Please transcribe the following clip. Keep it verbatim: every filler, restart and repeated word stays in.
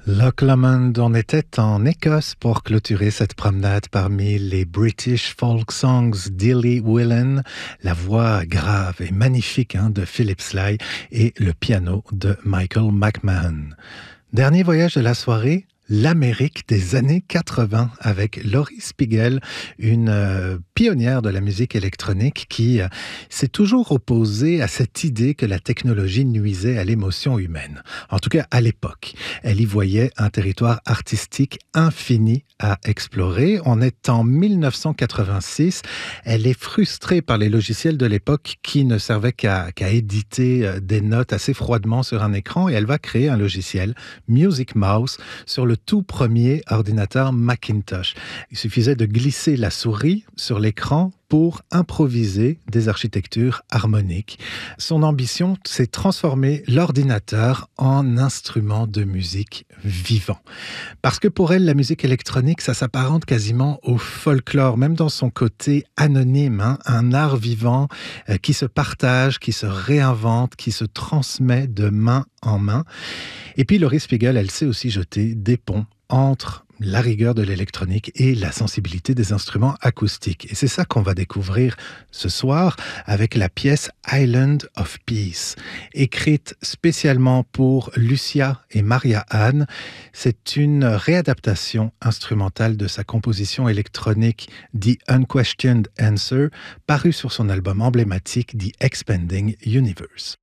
Loch Lomond, on était en Écosse pour clôturer cette promenade parmi les British folk songs d'Illy Whelan, la voix grave et magnifique hein, de Philip Sly et le piano de Michael McMahon. Dernier voyage de la soirée, l'Amérique des années quatre-vingts avec Laurie Spiegel, une euh, pionnière de la musique électronique qui euh, s'est toujours opposée à cette idée que la technologie nuisait à l'émotion humaine. En tout cas, à l'époque, elle y voyait un territoire artistique infini à explorer. On est en mille neuf cent quatre-vingt-six. Elle est frustrée par les logiciels de l'époque qui ne servaient qu'à, qu'à éditer euh, des notes assez froidement sur un écran et elle va créer un logiciel, Music Mouse, sur le tout premier ordinateur Macintosh. Il suffisait de glisser la souris sur l'écran pour improviser des architectures harmoniques. Son ambition, c'est transformer l'ordinateur en instrument de musique vivant. Parce que pour elle, la musique électronique, ça s'apparente quasiment au folklore, même dans son côté anonyme, hein, un art vivant euh, qui se partage, qui se réinvente, qui se transmet de main en main. Et puis Laurie Spiegel, elle sait aussi jeter des ponts entre la rigueur de l'électronique et la sensibilité des instruments acoustiques. Et c'est ça qu'on va découvrir ce soir avec la pièce Island of Peace, écrite spécialement pour Lucia et Maria Ann. C'est une réadaptation instrumentale de sa composition électronique The Unquestioned Answer, parue sur son album emblématique The Expanding Universe.